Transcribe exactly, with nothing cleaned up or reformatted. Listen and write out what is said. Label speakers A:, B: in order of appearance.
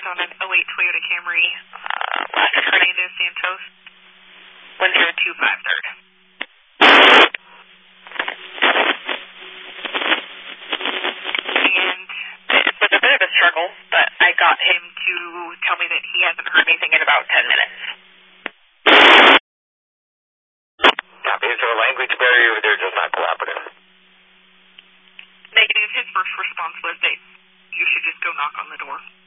A: cars on an oh eight Toyota Camry, uh, last Hernandez Santos, one zero two five third. And it was a bit of a struggle, but I got him to tell me that he hasn't heard anything in about ten minutes.
B: Copy. Is there a language barrier or they're just not cooperative?
A: Negative. His first response was that you should just go knock on the door.